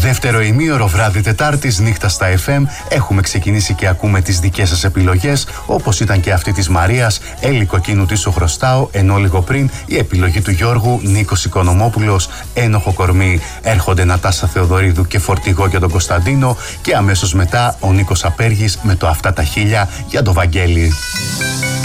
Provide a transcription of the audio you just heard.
Δεύτερο ημίωρο βράδυ Τετάρτης, νύχτα στα FM. Έχουμε ξεκινήσει και ακούμε τις δικές σας επιλογές, όπως ήταν και αυτή της Μαρίας, Έλλη Κοκκίνου τι σου χρωστάω, ενώ λίγο πριν η επιλογή του Γιώργου, Νίκος Οικονομόπουλος, Ένοχο κορμί. Έρχονται Νατάσα Θεοδωρίδου και Φορτηγό για τον Κωνσταντίνο και αμέσως μετά ο Νίκος Απέργης με το Αυτά τα χίλια για το Βαγγέλη.